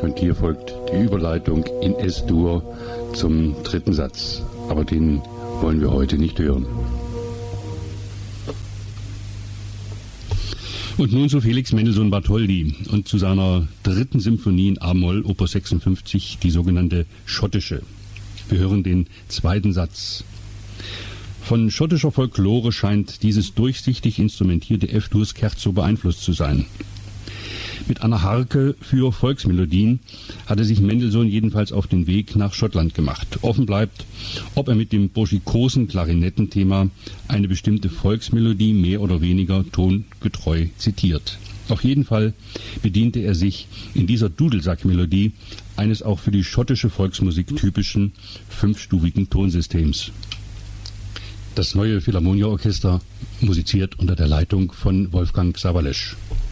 Und hier folgt die Überleitung in S-Dur zum dritten Satz. Aber den wollen wir heute nicht hören. Und nun zu Felix Mendelssohn Bartholdy und zu seiner dritten Symphonie in A-Moll, Opus 56, die sogenannte schottische. Wir hören den zweiten Satz. Von schottischer Folklore scheint dieses durchsichtig instrumentierte F-Dur-Scherzo beeinflusst zu sein. Mit einer Harke für Volksmelodien hatte sich Mendelssohn jedenfalls auf den Weg nach Schottland gemacht. Offen bleibt, ob er mit dem burschikosen Klarinettenthema eine bestimmte Volksmelodie mehr oder weniger tongetreu zitiert. Auf jeden Fall bediente er sich in dieser Dudelsackmelodie eines auch für die schottische Volksmusik typischen fünfstufigen Tonsystems. Das neue Philharmonia-Orchester musiziert unter der Leitung von Wolfgang Sawallisch.